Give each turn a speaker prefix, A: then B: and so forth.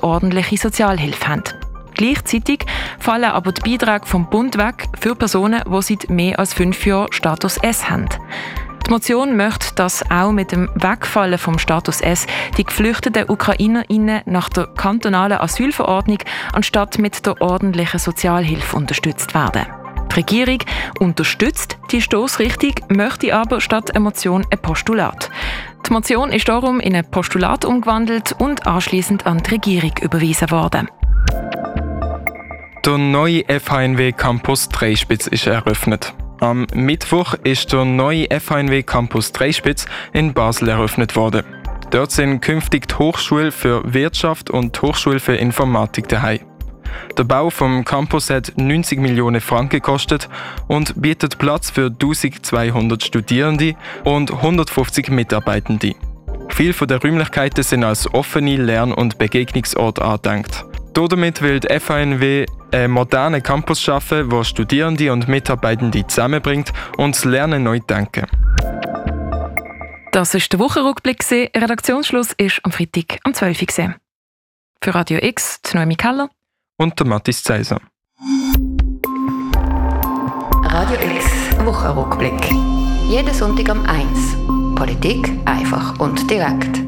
A: ordentliche Sozialhilfe haben. Gleichzeitig fallen aber die Beiträge vom Bund weg für Personen, die seit mehr als 5 Jahren Status S haben. Die Motion möchte, dass auch mit dem Wegfallen vom Status S die geflüchteten UkrainerInnen nach der kantonalen Asylverordnung anstatt mit der ordentlichen Sozialhilfe unterstützt werden. Die Regierung unterstützt die Stossrichtung, möchte aber statt einer Motion ein Postulat. Die Motion ist darum in ein Postulat umgewandelt und anschliessend an die Regierung überwiesen worden.
B: Der neue FHNW Campus Dreispitz ist eröffnet. Am Mittwoch ist der neue FHNW Campus Dreispitz in Basel eröffnet worden. Dort sind künftig die Hochschule für Wirtschaft und die Hochschule für Informatik daheim. Der Bau vom Campus hat 90 Millionen Franken gekostet und bietet Platz für 1200 Studierende und 150 Mitarbeitende. Viele der Räumlichkeiten sind als offene Lern- und Begegnungsorte angedenkt. Damit will die FHNW einen modernen Campus schaffen, der Studierende und Mitarbeitende zusammenbringt und das Lernen neu denken.
A: Das war der Wochenrückblick. Redaktionsschluss ist am Freitag am 12 Uhr. Für Radio X, die Noemi Keller
B: und der Mathis Zeiser.
C: Radio X Wochenrückblick. Jeden Sonntag am 1. Politik einfach und direkt.